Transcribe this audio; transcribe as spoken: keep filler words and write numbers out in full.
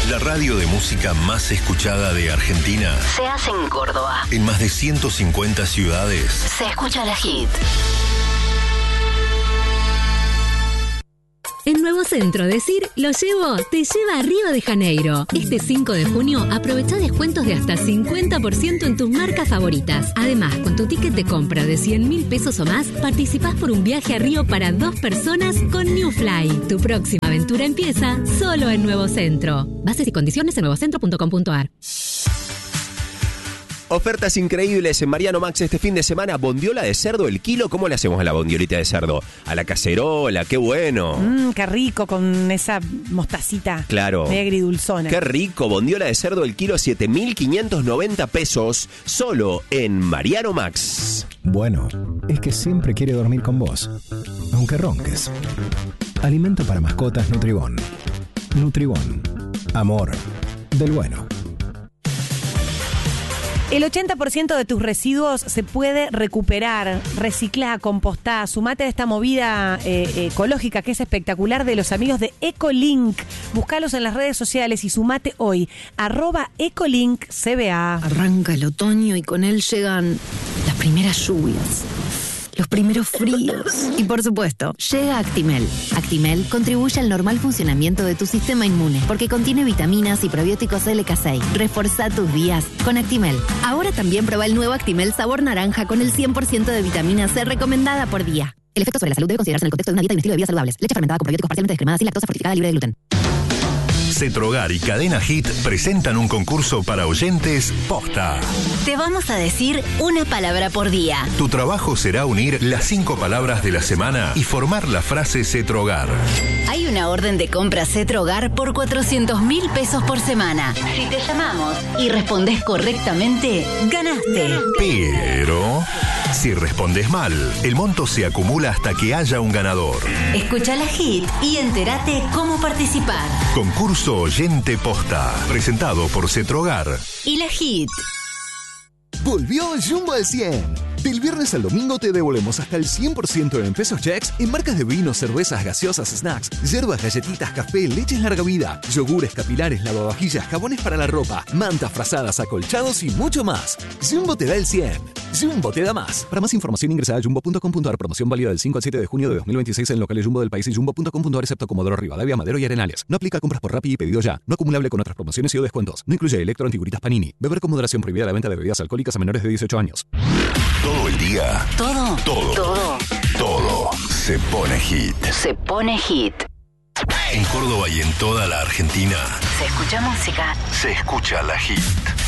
La radio de música más escuchada de Argentina se hace en Córdoba. En más de ciento cincuenta ciudades Se escucha la hit. En Nuevo Centro, decir lo llevo te lleva a Río de Janeiro. Este cinco de junio aprovecha descuentos de hasta cincuenta por ciento en tus marcas favoritas. Además, con tu ticket de compra de cien mil pesos o más, participás por un viaje a Río para dos personas con New Fly. Tu próxima aventura empieza solo en Nuevo Centro. Bases y condiciones en nuevocentro punto com punto a r. Ofertas increíbles en Mariano Max este fin de semana. Bondiola de cerdo, el kilo. ¿Cómo le hacemos a la bondiolita de cerdo? A la cacerola, qué bueno. Mmm, qué rico, con esa mostacita. Claro. Media agridulzona. Qué rico. Bondiola de cerdo, el kilo, siete mil quinientos noventa pesos. Solo en Mariano Max. Bueno, es que siempre quiere dormir con vos, aunque ronques. Alimento para mascotas Nutribón. Nutribón. Amor del bueno. El ochenta por ciento de tus residuos se puede recuperar, reciclar, compostar. Sumate a esta movida eh, ecológica que es espectacular de los amigos de Ecolink. Búscalos en las redes sociales y sumate hoy. Arroba Ecolink C B A. Arranca el otoño y con él llegan las primeras lluvias, los primeros fríos. Y por supuesto, llega Actimel. Actimel contribuye al normal funcionamiento de tu sistema inmune porque contiene vitaminas y probióticos L K seis. Reforzá tus días con Actimel. Ahora también prueba el nuevo Actimel sabor naranja con el cien por ciento de vitamina C recomendada por día. El efecto sobre la salud debe considerarse en el contexto de una dieta y un estilo de vida saludables. Leche fermentada con probióticos parcialmente descremadas y lactosa fortificada libre de gluten. Cetrogar y Cadena Hit presentan un concurso para oyentes posta. Te vamos a decir una palabra por día. Tu trabajo será unir las cinco palabras de la semana y formar la frase Cetrogar. Hay una orden de compra Cetrogar por cuatrocientos mil pesos por semana. Si te llamamos y respondes correctamente, ganaste. Pero si respondes mal, el monto se acumula hasta que haya un ganador. Escucha la Hit y entérate cómo participar. Concurso Oyente Posta, presentado por Cetrogar y la Hit. Volvió Jumbo al cien. Del viernes al domingo te devolvemos hasta el cien por ciento en pesos checks en marcas de vinos, cervezas, gaseosas, snacks, hierbas, galletitas, café, leches larga vida, yogures, capilares, lavavajillas, jabones para la ropa, mantas, frazadas, acolchados y mucho más. Jumbo te da el cien. Jumbo te da más. Para más información ingresa a jumbo punto com punto a r. Promoción válida del cinco al siete de junio de dos mil veintiséis en locales Jumbo del país y jumbo punto com punto a r excepto Comodoro Rivadavia, Madero y Arenales. No aplica a compras por Rappi y pedido ya. No acumulable con otras promociones y o descuentos. No incluye electro, antiguritas, Panini. Beber con moderación, prohibida la venta de bebidas alcohólicas a menores de dieciocho años. Todo el día. Todo. Todo. Todo. Todo se pone hit. Se pone hit. En Córdoba y en toda la Argentina Se escucha música. se escucha la Hit.